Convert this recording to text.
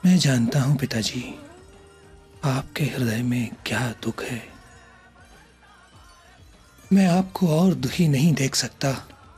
मैं जानता हूं पिताजी, आपके हृदय में क्या दुख है। मैं आपको और दुखी नहीं देख सकता।